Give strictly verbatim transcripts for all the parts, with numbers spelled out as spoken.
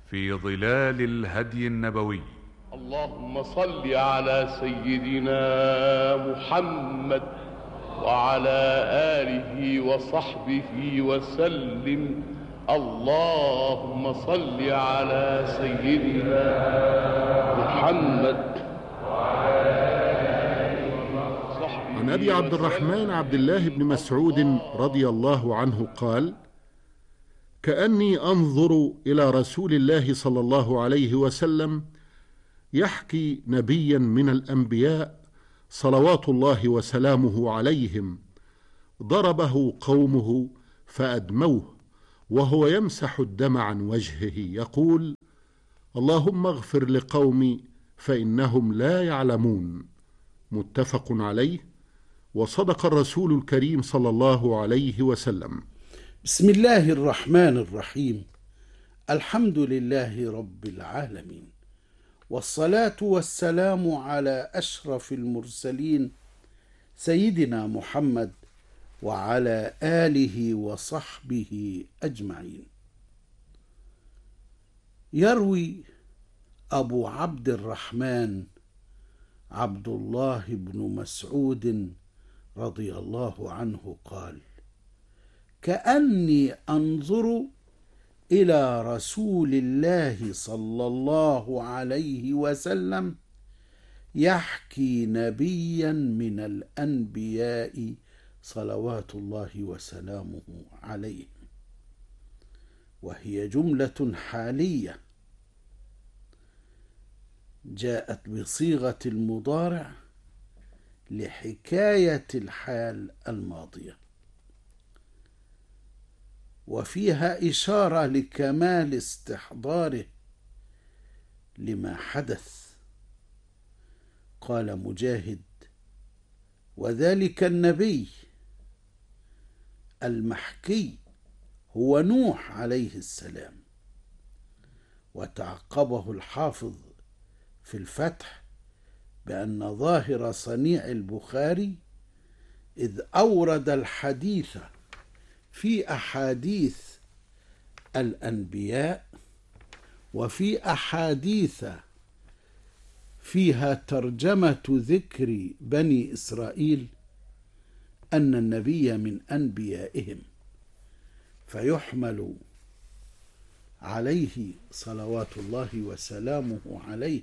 في ظلال الهدي النبوي. اللهم صل على سيدنا محمد وعلى آله وصحبه وسلم. اللهم صل على سيدنا محمد وعلى آله وصحبه. عن أبي عبد الرحمن عبد الله بن مسعود رضي الله عنه قال: كأني أنظر إلى رسول الله صلى الله عليه وسلم يحكي نبيا من الأنبياء صلوات الله وسلامه عليهم ضربه قومه فأدموه وهو يمسح الدم عن وجهه يقول: اللهم اغفر لقومي فإنهم لا يعلمون. متفق عليه. وصدق الرسول الكريم صلى الله عليه وسلم. بسم الله الرحمن الرحيم. الحمد لله رب العالمين، والصلاة والسلام على أشرف المرسلين سيدنا محمد وعلى آله وصحبه أجمعين. يروي أبو عبد الرحمن عبد الله بن مسعود رضي الله عنه قال: كأني أنظر إلى رسول الله صلى الله عليه وسلم يحكي نبيا من الأنبياء صلوات الله وسلامه عليه، وهي جملة حالية جاءت بصيغة المضارع لحكاية الحال الماضية، وفيها إشارة لكمال استحضاره لما حدث. قال مجاهد: وذلك النبي المحكي هو نوح عليه السلام. وتعقبه الحافظ في الفتح بأن ظاهر صنيع البخاري إذ أورد الحديث في أحاديث الأنبياء وفي أحاديث فيها ترجمة ذكر بني إسرائيل أن النبي من أنبيائهم، فيحمل عليه صلوات الله وسلامه عليه.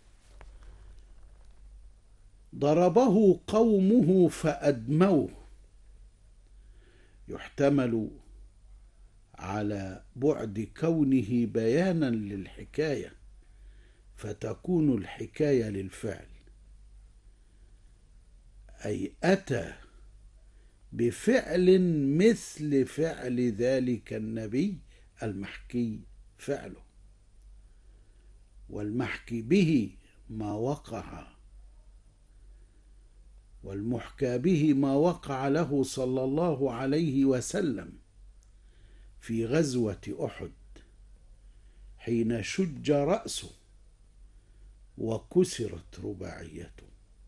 ضربه قومه فأدموه، يحتمل على بعد كونه بيانا للحكاية، فتكون الحكاية للفعل، أي أتى بفعل مثل فعل ذلك النبي المحكي فعله، والمحكي به ما وقع، والمحكى به ما وقع له صلى الله عليه وسلم في غزوة أحد حين شج رأسه وكسرت رباعيته،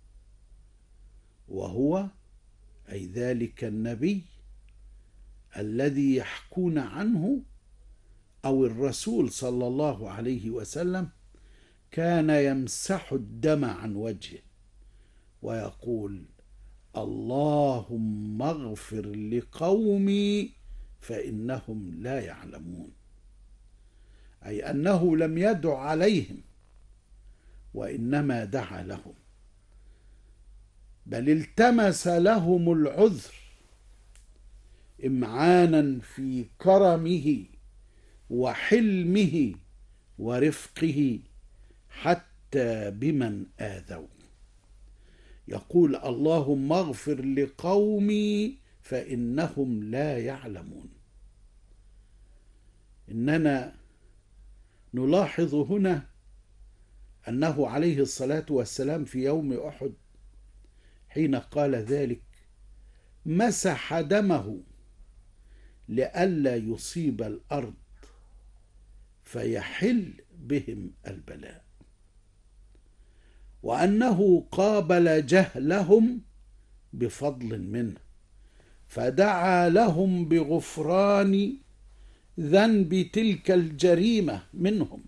وهو أي ذلك النبي الذي يحكون عنه أو الرسول صلى الله عليه وسلم كان يمسح الدم عن وجهه ويقول: اللهم اغفر لقومي فإنهم لا يعلمون، أي أنه لم يدع عليهم وإنما دعا لهم، بل التمس لهم العذر إمعانا في كرمه وحلمه ورفقه حتى بمن آذوا. يقول: اللهم اغفر لقومي فإنهم لا يعلمون. إننا نلاحظ هنا أنه عليه الصلاة والسلام في يوم أحد حين قال ذلك مسح دمه لئلا يصيب الأرض فيحل بهم البلاء، وأنه قابل جهلهم بفضل منه فدعا لهم بغفران ذنب تلك الجريمة منهم.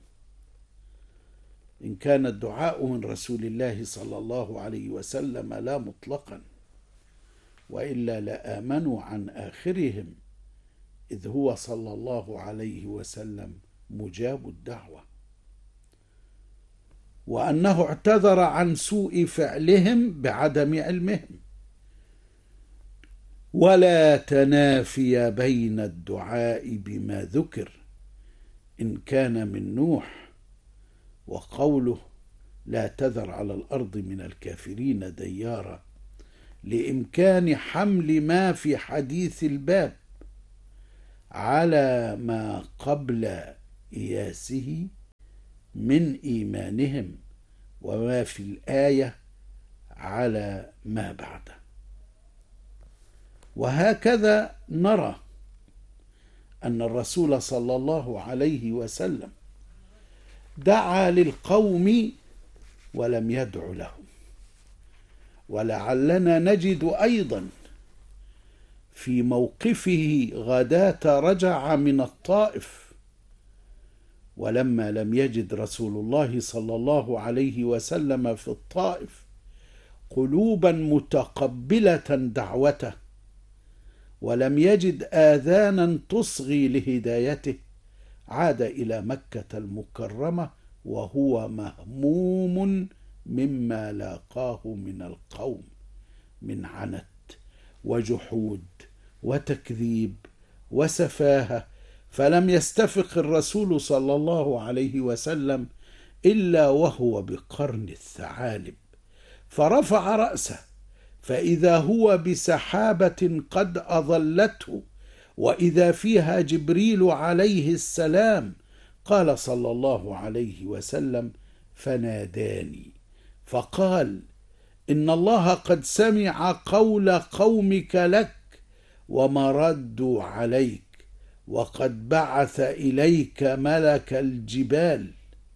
إن كان الدعاء من رسول الله صلى الله عليه وسلم لا مطلقا، وإلا لآمنوا عن آخرهم، إذ هو صلى الله عليه وسلم مجاب الدعوة، وأنه اعتذر عن سوء فعلهم بعدم علمهم. ولا تنافي بين الدعاء بما ذكر إن كان من نوح، وقوله لا تذر على الأرض من الكافرين ديارا، لإمكان حمل ما في حديث الباب على ما قبل إياسه من إيمانهم، وما في الآية على ما بعده. وهكذا نرى أن الرسول صلى الله عليه وسلم دعا للقوم ولم يدع لهم. ولعلنا نجد أيضا في موقفه غداة رجع من الطائف، ولما لم يجد رسول الله صلى الله عليه وسلم في الطائف قلوبا متقبلة دعوته، ولم يجد آذانا تصغي لهدايته، عاد إلى مكة المكرمة وهو مهموم مما لاقاه من القوم من عنت وجحود وتكذيب وسفاهة، فلم يستفق الرسول صلى الله عليه وسلم إلا وهو بقرن الثعالب، فرفع رأسه فإذا هو بسحابة قد أظلته، وإذا فيها جبريل عليه السلام. قال صلى الله عليه وسلم: فناداني فقال: إن الله قد سمع قول قومك لك وما ردوا عليك، وقد بعث إليك ملك الجبال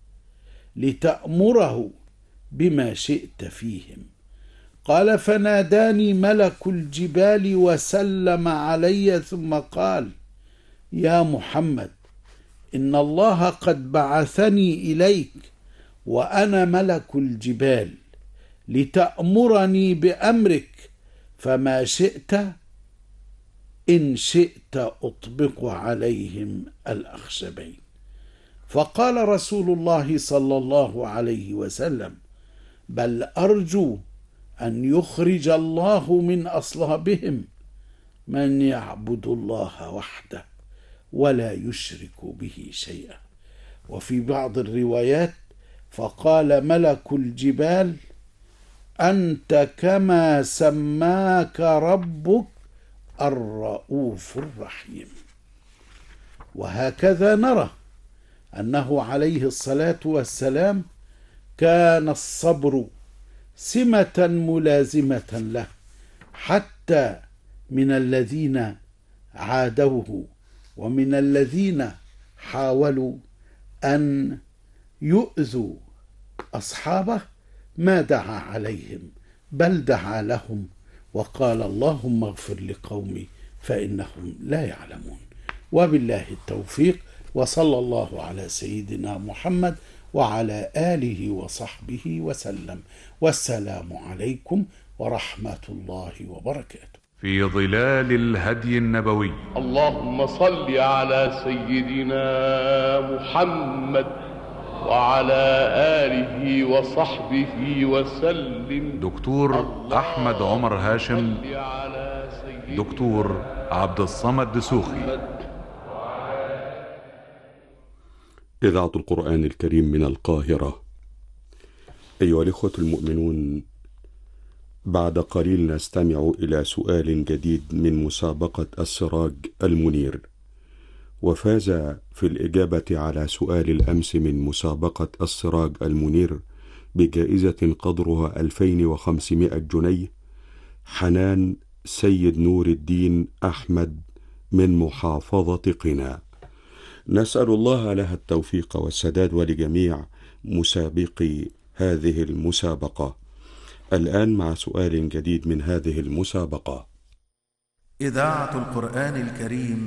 لتأمره بما شئت فيهم. قال: فناداني ملك الجبال وسلم علي، ثم قال: يا محمد، إن الله قد بعثني إليك وأنا ملك الجبال لتأمرني بأمرك، فما شئت إن شئت أطبق عليهم الأخشبين. فقال رسول الله صلى الله عليه وسلم: بل أرجو أن يخرج الله من أصلابهم من يعبد الله وحده ولا يشرك به شيئا. وفي بعض الروايات: فقال ملك الجبال: أنت كما سماك ربك الرؤوف الرحيم. وهكذا نرى أنه عليه الصلاة والسلام كان الصبر سمة ملازمة له، حتى من الذين عادوه ومن الذين حاولوا أن يؤذوا أصحابه، ما دعا عليهم بل دعا لهم وقال: اللهم اغفر لقومي فإنهم لا يعلمون. وبالله التوفيق، وصلى الله على سيدنا محمد وعلى آله وصحبه وسلم، والسلام عليكم ورحمة الله وبركاته. في ظلال الهدي النبوي. اللهم صل على سيدنا محمد وعلى آله وصحبه وسلم. دكتور أحمد عمر هاشم، دكتور عبد الصمد دسوخي. إذاعة القرآن الكريم من القاهرة. أيها الإخوة المؤمنون، بعد قليل نستمع إلى سؤال جديد من مسابقة السراج المنير. وفاز في الإجابة على سؤال الأمس من مسابقة السراج المنير بجائزة قدرها ألفين وخمسمائة جنيه حنان سيد نور الدين أحمد من محافظة قنا. نسأل الله لها التوفيق والسداد ولجميع مسابقي هذه المسابقة. الآن مع سؤال جديد من هذه المسابقة. إذاعة القرآن الكريم